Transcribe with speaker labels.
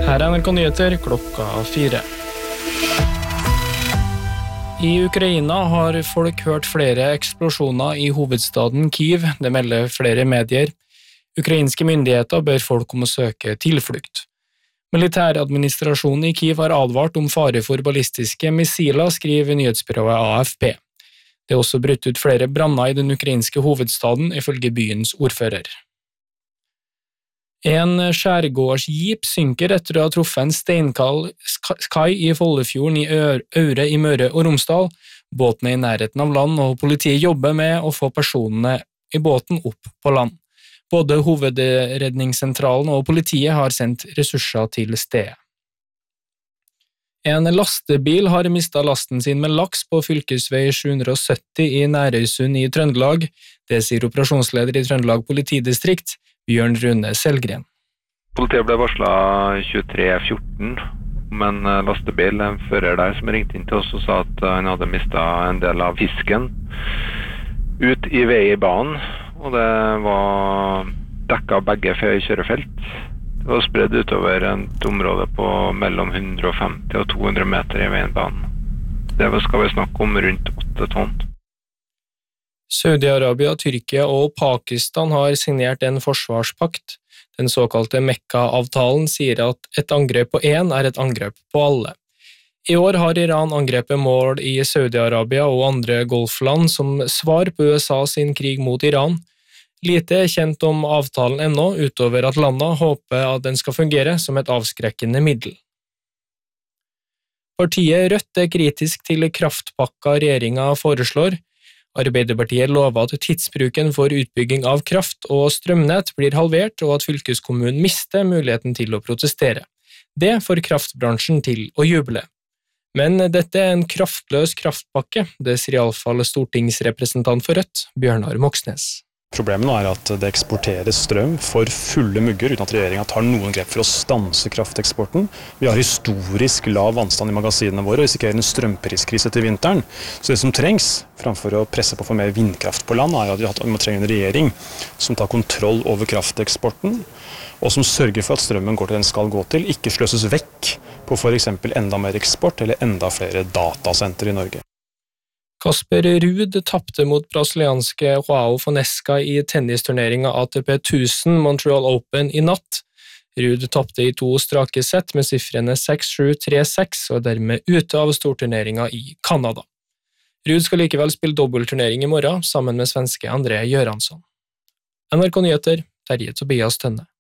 Speaker 1: Her NRK Nyheter klokka 4. I Ukraina har folk hørt flere eksplosjoner i hovedstaden Kyiv, det melder flere medier. Ukrainske myndigheter ber folk om å søke tilflukt. Militæradministrasjonen i Kyiv har advart om fare for ballistiske missiler, skriver nyhetsbyrået AFP. Det er også brutt ut flere branner i den ukrainske hovedstaden, ifølge byens ordfører. En skjærgårdsjeep synker etter å ha truffet en steinkald kai i Follefjorden i Aure i Møre og Romsdal. Båten er i nærheten av land, og politiet jobber med å få personene i båten opp på land. Både hovedredningssentralen og politiet har sendt ressurser til stedet. En lastebil har mistet lasten sin med laks på fylkesvei 770 i Nærøysund i Trøndelag. Det sier operasjonsleder i Trøndelag politidistrikt, Bjørn Rune Selgren.
Speaker 2: Politiet ble varslet 23.14 om en lastebil, en fører der som ringte inn til oss og sa at han hadde mistet en del av fisken ut i veibanen, og det var dekket begge kjørefelt. Det var spredd utover et område på mellom 150 og 200 meter i veibanen. Det skal vi snakke om rundt 8 tonn.
Speaker 1: Saudi-Arabia, Tyrkia og Pakistan har signert en forsvarspakt. Den såkalte Mekka-avtalen sier at et angrep på én er et angrep på alle. I år har Iran angrepet mål i Saudi-Arabia og andre golfland som svar på USA sin krig mot Iran. Lite er kjent om avtalen ennå, utover at landene håper at den skal fungere som et avskrekkende middel. Partiet Rødt er kritisk til kraftpakka regjeringen foreslår. Arbeiderpartiet lover at tidsbruken for utbygging av kraft og strømnett blir halvert, og at fylkeskommunen mister muligheten til å protestere. Det får kraftbransjen til å juble. Men dette er en kraftløs kraftpakke, det sier i alle fall stortingsrepresentant for Rødt, Bjørnar Moxnes.
Speaker 3: Problemet nå er at det eksporteres strøm for fulle mugger uten at regjeringen tar noen grep for å stanse krafteksporten. Vi har historisk lav vannstand i magasinene våre og risikerer en strømpriskrise til vinteren. Så det som trengs, framfor å presse på for mer vindkraft på land, er at vi må trenge en regjering som tar kontroll over krafteksporten, og som sørger for at strømmen går til den skal gå til, ikke sløses vekk på for eksempel enda mer eksport eller enda flere datasenter i Norge.
Speaker 1: Casper Ruud tapte mot brasilianske João Fonseca i tennisturneringen ATP 1000 Montreal Open i natt. Ruud tapte i 2 strake sett med siffrene 6-7, 3-6 og er dermed ute av storturneringen i Kanada. Ruud skal likevel spille dobbeltturnering i morgen sammen med svenske André Göransson. NRK Nyheter, Terje Tobias Tønne.